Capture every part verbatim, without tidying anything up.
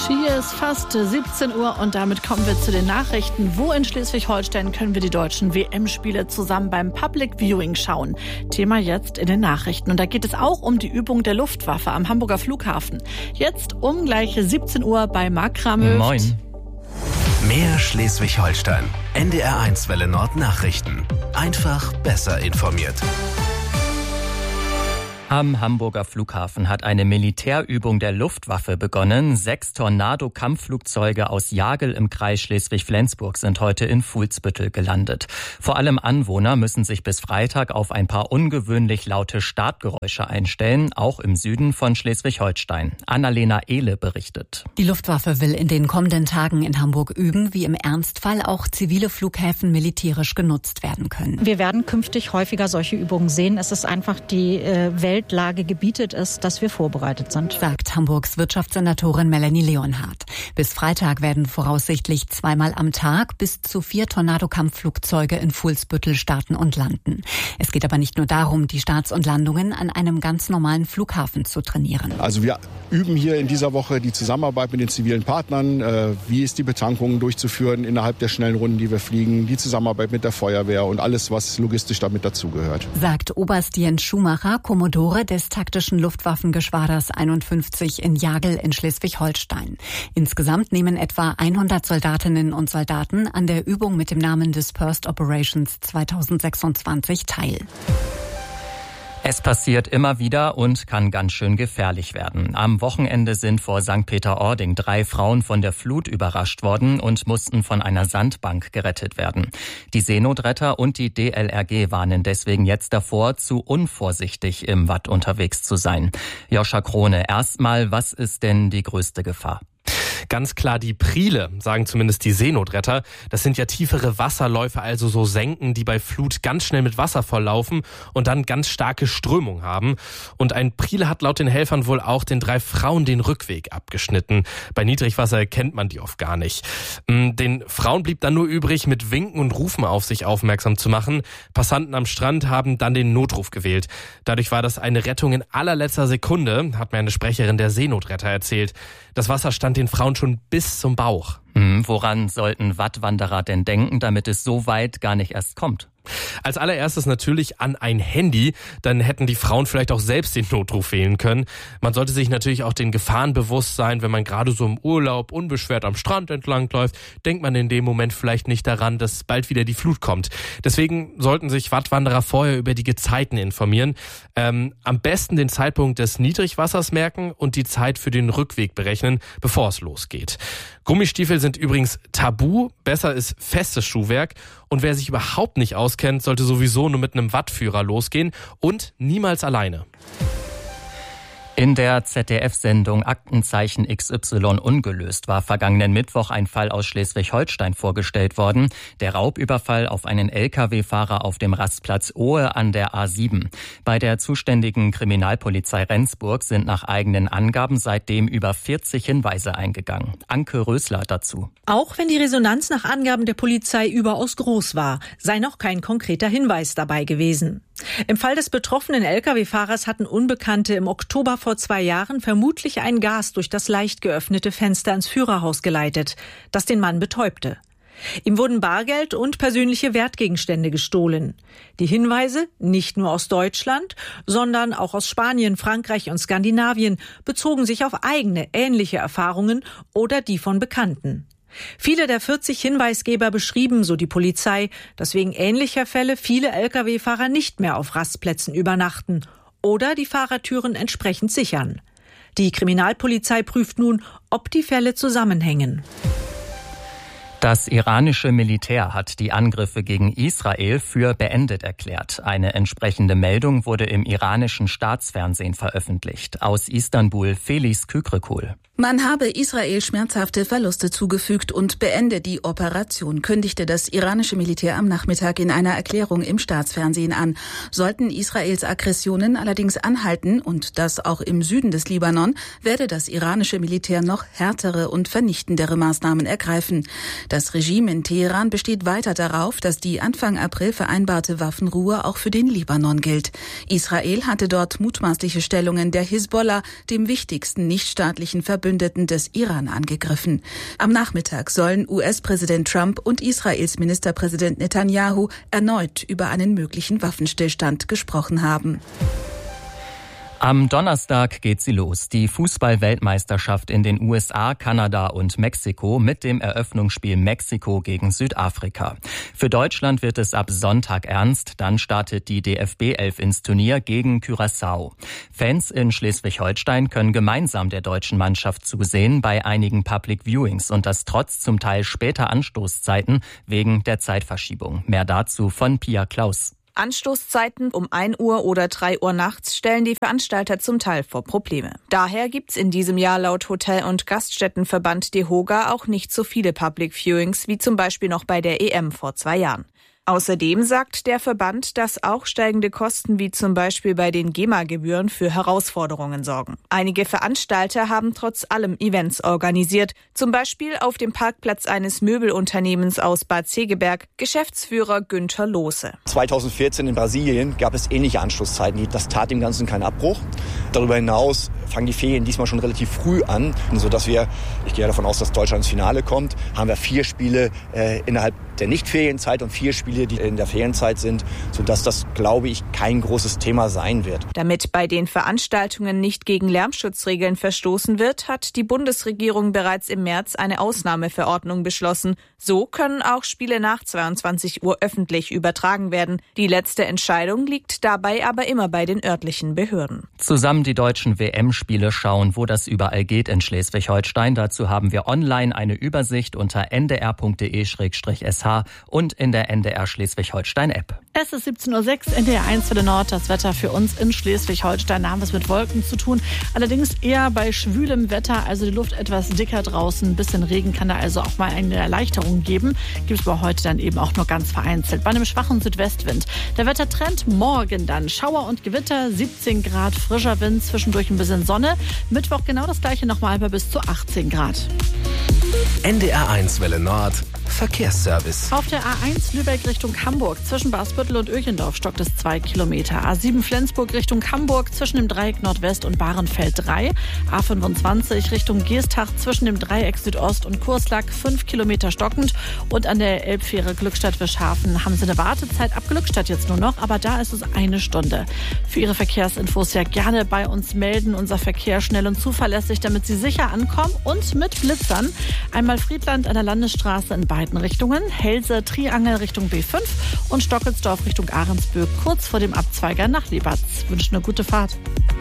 Hier ist fast siebzehn Uhr und damit kommen wir zu den Nachrichten. Wo in Schleswig-Holstein können wir die deutschen W M-Spiele zusammen beim Public Viewing schauen? Thema jetzt in den Nachrichten. Und da geht es auch um die Übung der Luftwaffe am Hamburger Flughafen. Jetzt um gleich siebzehn Uhr bei Marc Kramöft. Moin. Mehr Schleswig-Holstein. N D R eins Welle Nord Nachrichten. Einfach besser informiert. Am Hamburger Flughafen hat eine Militärübung der Luftwaffe begonnen. Sechs Tornado-Kampfflugzeuge aus Jagel im Kreis Schleswig-Flensburg sind heute in Fuhlsbüttel gelandet. Vor allem Anwohner müssen sich bis Freitag auf ein paar ungewöhnlich laute Startgeräusche einstellen, auch im Süden von Schleswig-Holstein. Annalena Ehle berichtet. Die Luftwaffe will in den kommenden Tagen in Hamburg üben, wie im Ernstfall auch zivile Flughäfen militärisch genutzt werden können. Wir werden künftig häufiger solche Übungen sehen. Es ist einfach die äh, Welt Lage gebietet es, dass wir vorbereitet sind, sagt Hamburgs Wirtschaftssenatorin Melanie Leonhardt. Bis Freitag werden voraussichtlich zweimal am Tag bis zu vier Tornado-Kampfflugzeuge in Fuhlsbüttel starten und landen. Es geht aber nicht nur darum, die Starts und Landungen an einem ganz normalen Flughafen zu trainieren. Also wir üben hier in dieser Woche die Zusammenarbeit mit den zivilen Partnern. Äh, wie ist die Betankung durchzuführen innerhalb der schnellen Runden, die wir fliegen, die Zusammenarbeit mit der Feuerwehr und alles, was logistisch damit dazugehört. Sagt Oberst Jens Schumacher, Kommodore des taktischen Luftwaffengeschwaders einundfünfzig in Jagel in Schleswig-Holstein. Insgesamt nehmen etwa hundert Soldatinnen und Soldaten an der Übung mit dem Namen Dispersed Operations zweitausendsechsundzwanzig teil. Es passiert immer wieder und kann ganz schön gefährlich werden. Am Wochenende sind vor Sankt Peter-Ording drei Frauen von der Flut überrascht worden und mussten von einer Sandbank gerettet werden. Die Seenotretter und die D L R G warnen deswegen jetzt davor, zu unvorsichtig im Watt unterwegs zu sein. Joscha Krone, erstmal, was ist denn die größte Gefahr? Ganz klar die Priele, sagen zumindest die Seenotretter. Das sind ja tiefere Wasserläufe, also so Senken, die bei Flut ganz schnell mit Wasser volllaufen und dann ganz starke Strömung haben. Und ein Priele hat laut den Helfern wohl auch den drei Frauen den Rückweg abgeschnitten. Bei Niedrigwasser kennt man die oft gar nicht. Den Frauen blieb dann nur übrig, mit Winken und Rufen auf sich aufmerksam zu machen. Passanten am Strand haben dann den Notruf gewählt. Dadurch war das eine Rettung in allerletzter Sekunde, hat mir eine Sprecherin der Seenotretter erzählt. Das Wasser stand den Frauen schon bis zum Bauch. Hm, woran sollten Wattwanderer denn denken, damit es so weit gar nicht erst kommt? Als allererstes natürlich an ein Handy, dann hätten die Frauen vielleicht auch selbst den Notruf wählen können. Man sollte sich natürlich auch den Gefahren bewusst sein, wenn man gerade so im Urlaub unbeschwert am Strand entlang läuft, denkt man in dem Moment vielleicht nicht daran, dass bald wieder die Flut kommt. Deswegen sollten sich Wattwanderer vorher über die Gezeiten informieren. Ähm, am besten den Zeitpunkt des Niedrigwassers merken und die Zeit für den Rückweg berechnen, bevor es losgeht. Gummistiefel sind übrigens tabu, besser ist festes Schuhwerk. Und wer sich überhaupt nicht auskennt, sollte sowieso nur mit einem Wattführer losgehen und niemals alleine. In der Z D F-Sendung Aktenzeichen X Y ungelöst war vergangenen Mittwoch ein Fall aus Schleswig-Holstein vorgestellt worden. Der Raubüberfall auf einen L K W-Fahrer auf dem Rastplatz Ohe an der A sieben. Bei der zuständigen Kriminalpolizei Rendsburg sind nach eigenen Angaben seitdem über vierzig Hinweise eingegangen. Anke Rösler dazu. Auch wenn die Resonanz nach Angaben der Polizei überaus groß war, sei noch kein konkreter Hinweis dabei gewesen. Im Fall des betroffenen L K W-Fahrers hatten Unbekannte im Oktober vor zwei Jahren vermutlich ein Gas durch das leicht geöffnete Fenster ins Führerhaus geleitet, das den Mann betäubte. Ihm wurden Bargeld und persönliche Wertgegenstände gestohlen. Die Hinweise, nicht nur aus Deutschland, sondern auch aus Spanien, Frankreich und Skandinavien, bezogen sich auf eigene, ähnliche Erfahrungen oder die von Bekannten. Viele der vierzig Hinweisgeber beschrieben, so die Polizei, dass wegen ähnlicher Fälle viele L K W-Fahrer nicht mehr auf Rastplätzen übernachten oder die Fahrertüren entsprechend sichern. Die Kriminalpolizei prüft nun, ob die Fälle zusammenhängen. Das iranische Militär hat die Angriffe gegen Israel für beendet erklärt. Eine entsprechende Meldung wurde im iranischen Staatsfernsehen veröffentlicht. Aus Istanbul Felis Kükrekul. Man habe Israel schmerzhafte Verluste zugefügt und beende die Operation, kündigte das iranische Militär am Nachmittag in einer Erklärung im Staatsfernsehen an. Sollten Israels Aggressionen allerdings anhalten, und das auch im Süden des Libanon, werde das iranische Militär noch härtere und vernichtendere Maßnahmen ergreifen. Das Regime in Teheran besteht weiter darauf, dass die Anfang April vereinbarte Waffenruhe auch für den Libanon gilt. Israel hatte dort mutmaßliche Stellungen der Hisbollah, dem wichtigsten nichtstaatlichen Verband Verbündeten des Iran angegriffen. Am Nachmittag sollen U S-Präsident Trump und Israels Ministerpräsident Netanyahu erneut über einen möglichen Waffenstillstand gesprochen haben. Am Donnerstag geht sie los, die Fußball-Weltmeisterschaft in den U S A, Kanada und Mexiko mit dem Eröffnungsspiel Mexiko gegen Südafrika. Für Deutschland wird es ab Sonntag ernst, dann startet die D F B elf ins Turnier gegen Curaçao. Fans in Schleswig-Holstein können gemeinsam der deutschen Mannschaft zusehen bei einigen Public Viewings und das trotz zum Teil später Anstoßzeiten wegen der Zeitverschiebung. Mehr dazu von Pia Klaus. Anstoßzeiten um ein Uhr oder drei Uhr nachts stellen die Veranstalter zum Teil vor Probleme. Daher gibt's in diesem Jahr laut Hotel- und Gaststättenverband DEHOGA auch nicht so viele Public Viewings wie zum Beispiel noch bei der E M vor zwei Jahren. Außerdem sagt der Verband, dass auch steigende Kosten wie zum Beispiel bei den GEMA-Gebühren für Herausforderungen sorgen. Einige Veranstalter haben trotz allem Events organisiert, zum Beispiel auf dem Parkplatz eines Möbelunternehmens aus Bad Segeberg, Geschäftsführer Günther Lohse. zweitausendvierzehn in Brasilien gab es ähnliche Anschlusszeiten. Das tat dem Ganzen keinen Abbruch. Darüber hinaus fangen die Ferien diesmal schon relativ früh an, sodass wir, ich gehe davon aus, dass Deutschland ins Finale kommt, haben wir vier Spiele äh, innerhalb der Nicht-Ferienzeit und vier Spiele, die in der Ferienzeit sind, sodass das, glaube ich, kein großes Thema sein wird. Damit bei den Veranstaltungen nicht gegen Lärmschutzregeln verstoßen wird, hat die Bundesregierung bereits im März eine Ausnahmeverordnung beschlossen. So können auch Spiele nach zweiundzwanzig Uhr öffentlich übertragen werden. Die letzte Entscheidung liegt dabei aber immer bei den örtlichen Behörden. Zusammen die deutschen W M-Spiele schauen, wo das überall geht in Schleswig-Holstein. Dazu haben wir online eine Übersicht unter n d r punkt d e slash s h und in der N D R Schleswig-Holstein-App. Es ist siebzehn Uhr sechs, N D R eins Welle Nord. Das Wetter für uns in Schleswig-Holstein. Da haben wir es mit Wolken zu tun. Allerdings eher bei schwülem Wetter, also die Luft etwas dicker draußen. Ein bisschen Regen kann da also auch mal eine Erleichterung geben. Gibt es aber heute dann eben auch nur ganz vereinzelt. Bei einem schwachen Südwestwind. Der Wettertrend morgen dann. Schauer und Gewitter, siebzehn Grad, frischer Wind, zwischendurch ein bisschen Sonne. Mittwoch genau das gleiche nochmal bei bis zu achtzehn Grad. N D R eins Welle Nord. Verkehrsservice. Auf der A eins Lübeck Richtung Hamburg zwischen Basbüttel und Öchendorf stockt es zwei Kilometer. A sieben Flensburg Richtung Hamburg zwischen dem Dreieck Nordwest und Bahrenfeld drei. A fünfundzwanzig Richtung Geestach zwischen dem Dreieck Südost und Kurslack fünf Kilometer stockend. Und an der Elbfähre Glückstadt-Wischhafen haben sie eine Wartezeit ab Glückstadt jetzt nur noch, aber da ist es eine Stunde. Für Ihre Verkehrsinfos ja gerne bei uns melden. Unser Verkehr schnell und zuverlässig, damit Sie sicher ankommen und mit Blitzern. Einmal Friedland an der Landesstraße in beiden Richtungen, Helse Triangel Richtung B fünf und Stockelsdorf Richtung Ahrensböck kurz vor dem Abzweiger nach Lebatz. Wünsche eine gute Fahrt.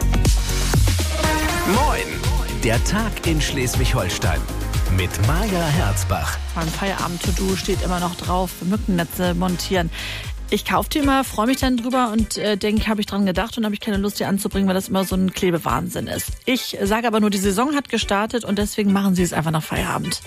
Moin! Der Tag in Schleswig-Holstein mit Maja Herzbach. Mein Feierabend-To-Do steht immer noch drauf, Mückennetze montieren. Ich kaufe die immer, freue mich dann drüber und äh, denke, habe ich dran gedacht und habe ich keine Lust, die anzubringen, weil das immer so ein Klebewahnsinn ist. Ich sage aber nur, die Saison hat gestartet und deswegen machen Sie es einfach nach Feierabend.